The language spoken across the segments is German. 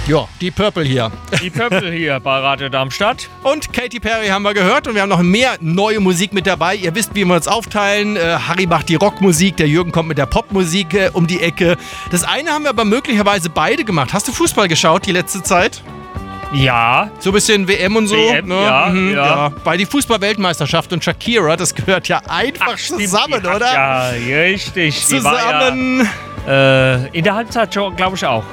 Ja, die Purple hier. Die Purple hier bei Radio Darmstadt. Und Katy Perry haben wir gehört und wir haben noch mehr neue Musik mit dabei. Ihr wisst, wie wir uns aufteilen. Harry macht die Rockmusik, der Jürgen kommt mit der Popmusik um die Ecke. Das eine haben wir aber möglicherweise beide gemacht. Hast du Fußball geschaut die letzte Zeit? Ja. So ein bisschen WM und so. WM, ne? ja. Bei die Fußball-Weltmeisterschaft und Shakira, das gehört ja einfach zusammen, oder? Ja, richtig. Zusammen. In der Halbzeit, glaube ich, auch.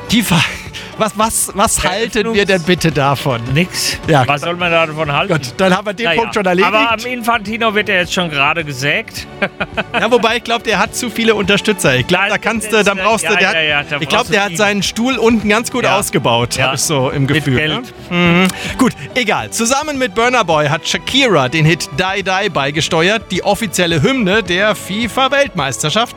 Was halten wir denn bitte davon? Nix. Ja. Was soll man davon halten? Gut, dann haben wir den Punkt schon erledigt. Aber am Infantino wird er jetzt schon gerade gesägt. Ja, wobei ich glaube, der hat zu viele Unterstützer. Ich glaube, da kannst du, dann brauchst du, ich glaube, der hat seinen Stuhl unten ganz gut ausgebaut, habe ich so im Gefühl. Mit Geld. Ne? Gut, egal. Zusammen mit Burna Boy hat Shakira den Hit Die Die beigesteuert, die offizielle Hymne der FIFA-Weltmeisterschaft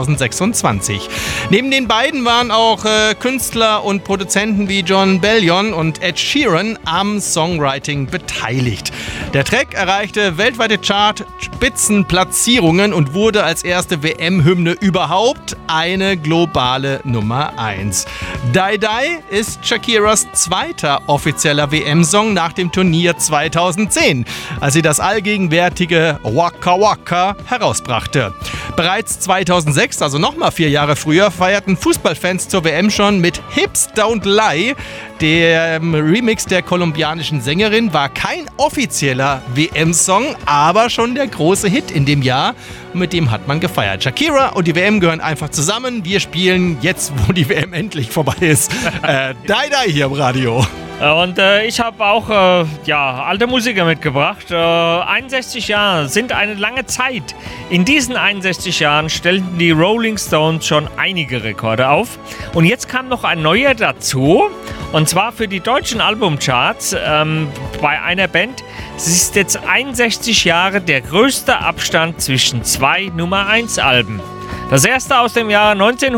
2026. Neben den beiden waren auch Künstler und Produzenten wie Jon Bellion und Ed Sheeran am Songwriting beteiligt. Der Track erreichte weltweite Chart-Spitzenplatzierungen und wurde als erste WM-Hymne überhaupt eine globale Nummer 1. Die Die ist Shakiras zweiter offizieller WM-Song nach dem Turnier 2010, als sie das allgegenwärtige Waka Waka herausbrachte. Bereits 2006, also nochmal 4 Jahre früher, feierten Fußballfans zur WM schon mit Hips Don't Lie. Der Remix der kolumbianischen Sängerin war kein offizieller WM-Song, aber schon der große Hit in dem Jahr. Mit dem hat man gefeiert. Shakira und die WM gehören einfach zusammen. Wir spielen jetzt, wo die WM endlich vorbei ist, Die Die hier im Radio. Und ich habe auch alte Musiker mitgebracht. 61 Jahre sind eine lange Zeit. In diesen 61 Jahren stellten die Rolling Stones schon einige Rekorde auf. Und jetzt kam noch ein neuer dazu. Und zwar für die deutschen Albumcharts bei einer Band. Es ist jetzt 61 Jahre der größte Abstand zwischen 2 Nummer 1 Alben. Das erste aus dem Jahr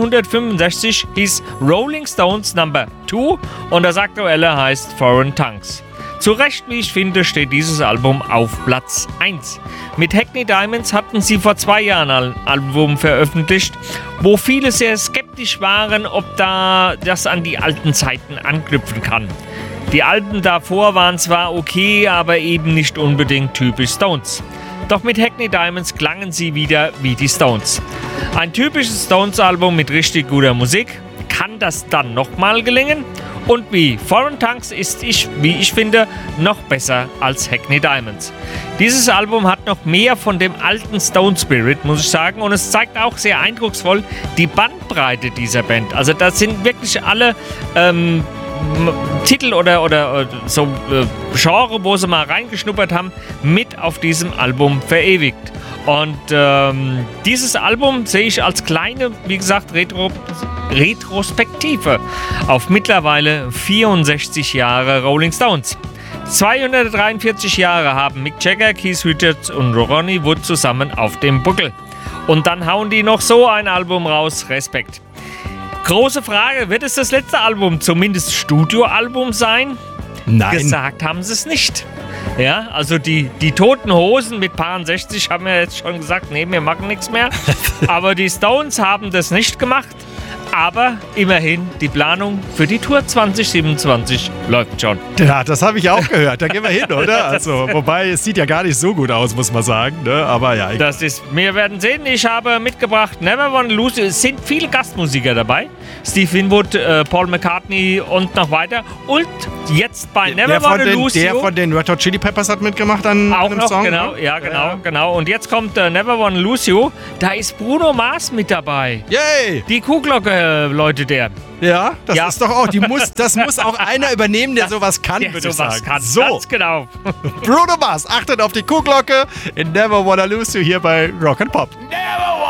1965 hieß Rolling Stones Number 2 und das aktuelle heißt Foreign Tongues. Zu Recht, wie ich finde, steht dieses Album auf Platz 1. Mit Hackney Diamonds hatten sie vor 2 Jahren ein Album veröffentlicht, wo viele sehr skeptisch waren, ob das an die alten Zeiten anknüpfen kann. Die Alben davor waren zwar okay, aber eben nicht unbedingt typisch Stones. Doch mit Hackney Diamonds klangen sie wieder wie die Stones. Ein typisches Stones-Album mit richtig guter Musik. Kann das dann nochmal gelingen? Und wie Foreign Tongues ist, wie ich finde, noch besser als Hackney Diamonds. Dieses Album hat noch mehr von dem alten Stone Spirit, muss ich sagen. Und es zeigt auch sehr eindrucksvoll die Bandbreite dieser Band. Also da sind wirklich alle Titel oder so Genre, wo sie mal reingeschnuppert haben, mit auf diesem Album verewigt. Und dieses Album sehe ich als kleine, wie gesagt, Retrospektive auf mittlerweile 64 Jahre Rolling Stones. 243 Jahre haben Mick Jagger, Keith Richards und Ronnie Wood zusammen auf dem Buckel. Und dann hauen die noch so ein Album raus. Respekt. Große Frage, wird es das letzte Album, zumindest Studioalbum sein? Nein. Gesagt haben sie es nicht. Ja, also die Toten Hosen mit Paar 60 haben ja jetzt schon gesagt, nee, wir machen nichts mehr. Aber die Stones haben das nicht gemacht. Aber immerhin, die Planung für die Tour 2027 läuft schon. Ja, das habe ich auch gehört. Da gehen wir hin, oder? Also, wobei, es sieht ja gar nicht so gut aus, muss man sagen. Ne? Aber ja. Wir werden sehen. Ich habe mitgebracht Never Wanna Lose You. Es sind viele Gastmusiker dabei. Steve Winwood, Paul McCartney und noch weiter. Und jetzt bei Never Wanna Lose You. Der von den Red Hot Chili Peppers hat mitgemacht an einem Song. Genau, ja, genau. Und jetzt kommt Never Wanna Lose You. Da ist Bruno Mars mit dabei. Yay! Die Kuhglocke läutet der. Ja, das ist doch auch, das muss auch einer übernehmen, der sowas kann, würde ich sagen. So, ganz genau. Bruno Mars, achtet auf die Kuhglocke in Never Wanna Lose You hier bei Rock and Pop. Never